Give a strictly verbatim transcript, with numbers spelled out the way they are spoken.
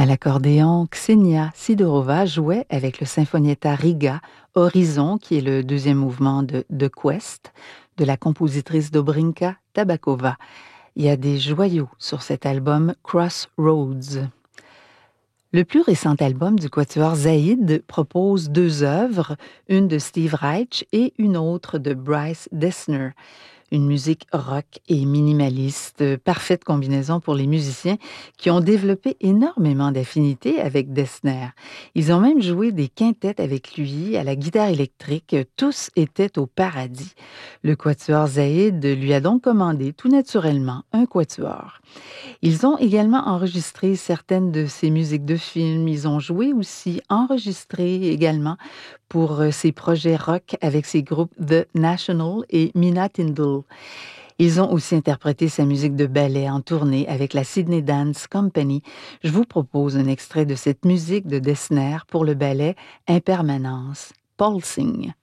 À l'accordéon, Ksenia Sidorova jouait avec le Sinfonietta Riga Horizon, qui est le deuxième mouvement de The Quest, de la compositrice Dobrinka Tabakova. Il y a des joyaux sur cet album Crossroads. Le plus récent album du quatuor Zaïd propose deux œuvres, une de Steve Reich et une autre de Bryce Dessner. Une musique rock et minimaliste, parfaite combinaison pour les musiciens qui ont développé énormément d'affinités avec Dessner. Ils ont même joué des quintettes avec lui à la guitare électrique. Tous étaient au paradis. Le quatuor Zaïd lui a donc commandé tout naturellement un quatuor. Ils ont également enregistré certaines de ses musiques de films. Ils ont joué aussi, enregistré également pour ses projets rock avec ses groupes The National et Mina Tindall. Ils ont aussi interprété sa musique de ballet en tournée avec la Sydney Dance Company. Je vous propose un extrait de cette musique de Dessner pour le ballet Impermanence, Pulsing.